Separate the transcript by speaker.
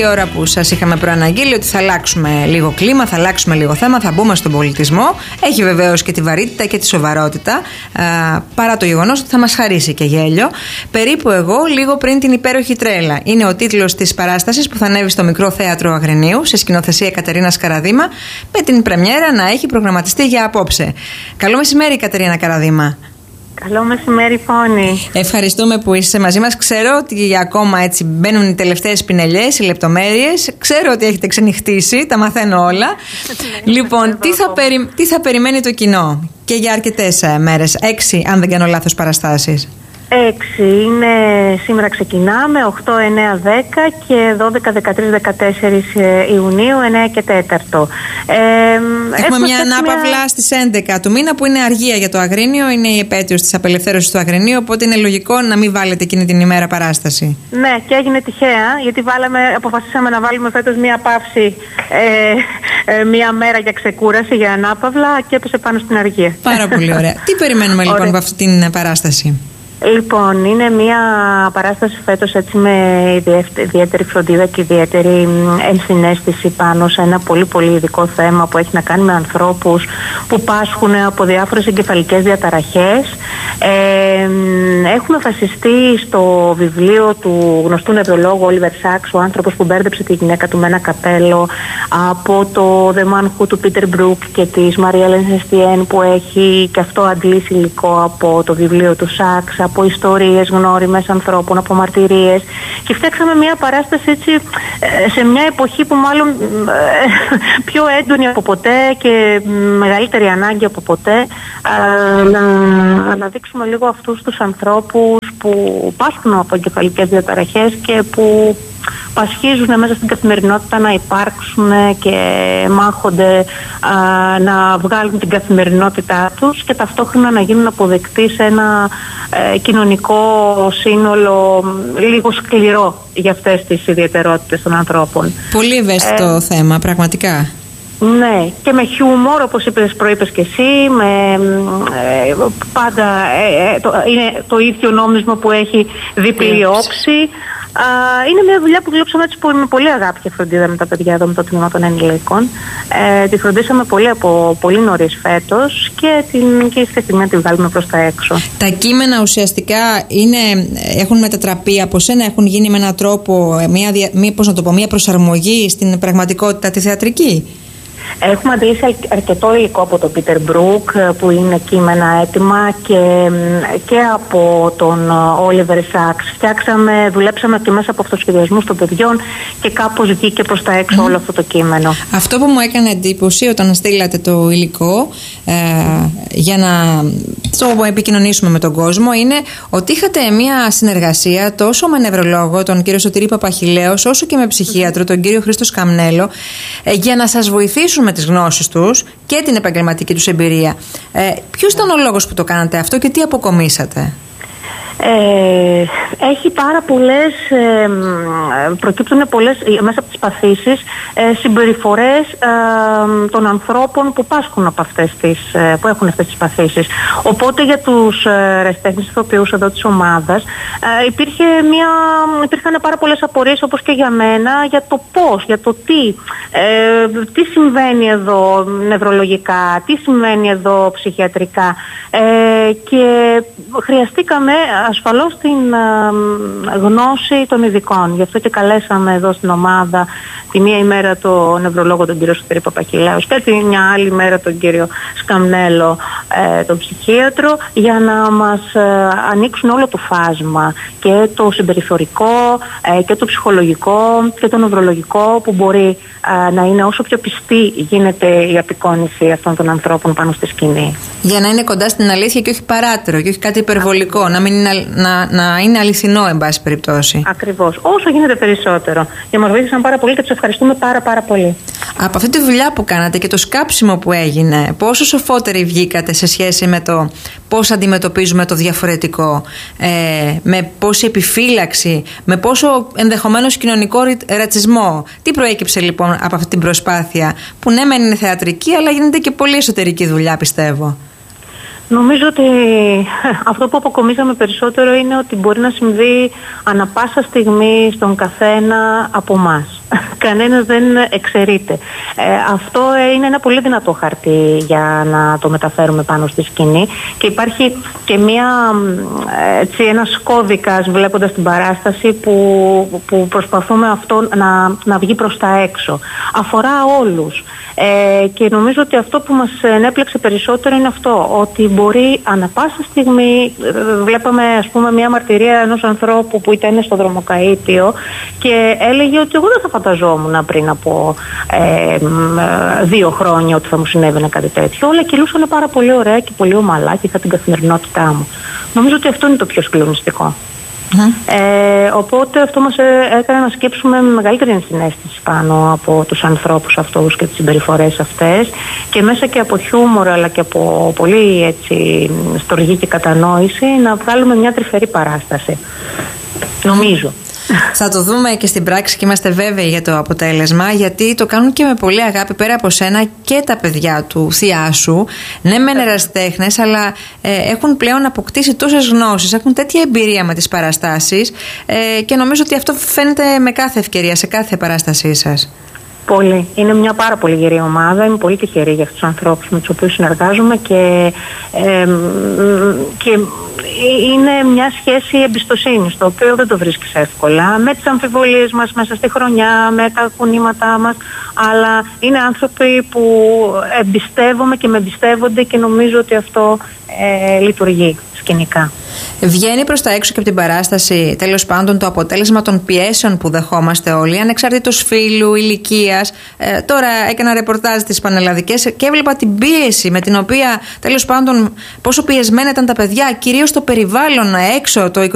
Speaker 1: η ώρα που σας είχαμε προαναγγείλει ότι θα αλλάξουμε λίγο κλίμα, θα αλλάξουμε λίγο θέμα, θα μπούμε στον πολιτισμό. Έχει βεβαίως και τη βαρύτητα και τη σοβαρότητα, παρά το γεγονός ότι θα μας χαρίσει και γέλιο. Περίπου εγώ, λίγο πριν την υπέροχη τρέλα. Είναι ο τίτλος της παράστασης που θα ανέβει στο Μικρό Θέατρο Αγρινίου, σε σκηνοθεσία Κατερίνας Καραδίμα, με την πρεμιέρα να έχει προγραμματιστεί για απόψε. Καλό μεσημέρι, Κατερίνα Καραδίμα.
Speaker 2: Καλό μεσημέρι, Φώνη.
Speaker 1: Ευχαριστούμε που είσαι μαζί μας. Ξέρω ότι ακόμα έτσι μπαίνουν οι τελευταίες πινελιές, οι λεπτομέρειες. Ξέρω ότι έχετε ξενυχτήσει, τα μαθαίνω όλα. Λοιπόν, τι θα περιμένει το κοινό και για αρκετές μέρες, 6 αν δεν κάνω λάθος παραστάσεις.
Speaker 2: 6 είναι, σήμερα ξεκινάμε, 8, 9, 10 και 12, 13, 14 Ιουνίου, 9 και 4.
Speaker 1: Έχουμε μια ανάπαυλα στις 11 του μήνα που είναι αργία για το Αγρίνιο, είναι η επέτειος της απελευθέρωσης του Αγρινίου, οπότε είναι λογικό να μην βάλετε εκείνη την ημέρα παράσταση.
Speaker 2: Ναι, και έγινε τυχαία, γιατί αποφασίσαμε να βάλουμε φέτος μια παύση, μια μέρα για ξεκούραση, για ανάπαυλα και έπεσε πάνω στην αργία.
Speaker 1: Πάρα πολύ ωραία. Τι περιμένουμε λοιπόν από αυτή την παράσταση?
Speaker 2: Λοιπόν, είναι μια παράσταση φέτος έτσι με ιδιαίτερη φροντίδα και ιδιαίτερη ενσυναίσθηση πάνω σε ένα πολύ πολύ ειδικό θέμα που έχει να κάνει με ανθρώπους που πάσχουν από διάφορες εγκεφαλικές διαταραχές. Έχουμε βασιστεί στο βιβλίο του γνωστού νευρολόγου Oliver Sacks, ο άνθρωπος που μπέρδεψε τη γυναίκα του με ένα καπέλο, από το The Man Who του Peter Brook και της Marie-Hélène Estienne που έχει και αυτό αντλήσει υλικό από το βιβλίο του Sacks, από ιστορίες γνώριμες ανθρώπων, από μαρτυρίες, και φτιάξαμε μια παράσταση έτσι σε μια εποχή που μάλλον πιο έντονη από ποτέ και μεγαλύτερη ανάγκη από ποτέ να αναδείξουμε λίγο αυτούς τους ανθρώπους που πάσχουν από εγκεφαλικές διαταραχές και που πασχίζουν μέσα στην καθημερινότητα να υπάρξουν και μάχονται να βγάλουν την καθημερινότητά τους και ταυτόχρονα να γίνουν αποδεκτοί σε ένα κοινωνικό σύνολο λίγο σκληρό για αυτές τις ιδιαιτερότητες των ανθρώπων.
Speaker 1: Πολύ ευαίσθητο θέμα, πραγματικά.
Speaker 2: Ναι, και με χιούμορ, όπως προείπες και εσύ, πάντα είναι το ίδιο νόμισμα που έχει διπλή όψη. Είναι μια δουλειά που δουλέψαμε έτσι με πολύ αγάπη και φροντίδα με τα παιδιά εδώ, με το τμήμα των ενηλίκων. Τη φροντίσαμε πολύ από πολύ νωρίς φέτος και στη στιγμή να τη βγάλουμε προς τα έξω.
Speaker 1: Τα κείμενα ουσιαστικά έχουν μετατραπεί από σένα, έχουν γίνει με έναν τρόπο, μια προσαρμογή στην πραγματικότητα τη θεατρική.
Speaker 2: Έχουμε αντλήσει αρκετό υλικό από τον Peter Brook που είναι κείμενα έτοιμα και από τον Oliver Sacks. Δουλέψαμε και μέσα από αυτοσχεδιασμούς των παιδιών και κάπως βγήκε προς τα έξω όλο αυτό το κείμενο. Αυτό
Speaker 1: που μου έκανε εντύπωση όταν στείλατε το υλικό για να το επικοινωνήσουμε με τον κόσμο είναι ότι είχατε μια συνεργασία τόσο με νευρολόγο, τον κύριο Σωτήρη Παπαχιλέος, όσο και με ψυχίατρο, τον κύριο Χρήστο Σκαμνέλο, για να σας βοηθήσουν με τις γνώσεις τους και την επαγγελματική τους εμπειρία. Ποιος ήταν ο λόγος που το κάνατε αυτό και τι αποκομίσατε?
Speaker 2: Έχει πάρα πολλές, προκύπτουν πολλές μέσα από τις παθήσεις συμπεριφορές των ανθρώπων που πάσχουν από που έχουν αυτές τις παθήσεις. Οπότε για τους ερασιτέχνες ηθοποιούς εδώ της ομάδας υπήρχαν πάρα πολλές απορίες, όπως και για μένα, για το πώς, για το τι συμβαίνει εδώ νευρολογικά, τι συμβαίνει εδώ ψυχιατρικά, και χρειαστήκαμε ασφαλώς την γνώση των ειδικών. Γι' αυτό και καλέσαμε εδώ στην ομάδα τη μία ημέρα τον νευρολόγο τον κύριο Σωτήρη Παπαχιλέος και μια άλλη μέρα τον κύριο Σκαμνέλο, τον ψυχίατρο, για να μας ανοίξουν όλο το φάσμα, και το συμπεριφορικό και το ψυχολογικό και το νευρολογικό, που μπορεί να είναι όσο πιο πιστή γίνεται η απεικόνηση αυτών των ανθρώπων πάνω στη σκηνή.
Speaker 1: Για να είναι κοντά στην αλήθεια και όχι παράτερο και όχι κάτι υπερβολικό, να είναι αληθινό, εν πάση περιπτώσει.
Speaker 2: Ακριβώς, όσο γίνεται περισσότερο. Και μας βοήθησαν πάρα πολύ και τους ευχαριστούμε πάρα πολύ.
Speaker 1: Από αυτή τη δουλειά που κάνατε και το σκάψιμο που έγινε, πόσο σοφότεροι βγήκατε σε σχέση με το πώς αντιμετωπίζουμε το διαφορετικό, με πόση επιφύλαξη, με πόσο ενδεχομένως κοινωνικό ρατσισμό? Τι προέκυψε λοιπόν από αυτή την προσπάθεια, που ναι μεν είναι θεατρική, αλλά γίνεται και πολύ εσωτερική δουλειά, πιστεύω?
Speaker 2: Νομίζω ότι αυτό που αποκομίσαμε περισσότερο είναι ότι μπορεί να συμβεί ανα πάσα στιγμή στον καθένα από εμάς. Κανένας δεν εξαιρείται. Αυτό είναι ένα πολύ δυνατό χαρτί για να το μεταφέρουμε πάνω στη σκηνή και υπάρχει και ένας κώδικας βλέποντας την παράσταση που προσπαθούμε αυτό να βγει προς τα έξω. Αφορά όλους. Και νομίζω ότι αυτό που μας ενέπλεξε περισσότερο είναι αυτό, ότι μπορεί ανά πάσα στιγμή, βλέπαμε ας πούμε μια μαρτυρία ενός ανθρώπου που ήταν στο δρομοκαΐτιο και έλεγε ότι εγώ δεν θα φανταζόμουν πριν από 2 χρόνια ότι θα μου συνέβαινε κάτι τέτοιο. Όλα κυλούσαν πάρα πολύ ωραία και πολύ ομαλά και είχα την καθημερινότητά μου. Νομίζω ότι αυτό είναι το πιο συγκλονιστικό. Οπότε αυτό μας έκανε να σκέψουμε με μεγαλύτερη ενσυναίσθηση πάνω από τους ανθρώπους αυτούς και τις συμπεριφορές αυτές και μέσα και από χιούμορ αλλά και από πολύ στοργή και κατανόηση να βγάλουμε μια τρυφερή παράσταση. Νομίζω.
Speaker 1: Θα το δούμε και στην πράξη και είμαστε βέβαιοι για το αποτέλεσμα, γιατί το κάνουν και με πολύ αγάπη πέρα από σένα και τα παιδιά του Θειάσου. Ναι, μεν ερασιτέχνες, αλλά έχουν πλέον αποκτήσει τόσες γνώσεις, έχουν τέτοια εμπειρία με τις παραστάσεις και νομίζω ότι αυτό φαίνεται με κάθε ευκαιρία, σε κάθε παράστασή σας.
Speaker 2: Πολύ. Είναι μια πάρα πολύ γερή ομάδα. Είμαι πολύ τυχερή για αυτούς τους ανθρώπους με τους οποίους συνεργάζομαι και είναι μια σχέση εμπιστοσύνης, το οποίο δεν το βρίσκεις εύκολα, με τις αμφιβολίες μας μέσα στη χρονιά, με τα κουνήματά μας, αλλά είναι άνθρωποι που εμπιστεύομαι και με εμπιστεύονται και νομίζω ότι αυτό λειτουργεί σκηνικά.
Speaker 1: Βγαίνει προς τα έξω και από την παράσταση τέλος πάντων το αποτέλεσμα των πιέσεων που δεχόμαστε όλοι, ανεξαρτήτως φύλου, ηλικίας. Τώρα έκανα ρεπορτάζ στις πανελλαδικές και έβλεπα την πίεση με την οποία τέλος πάντων πόσο πιεσμένα ήταν τα παιδιά, κυρίως το περιβάλλον έξω, το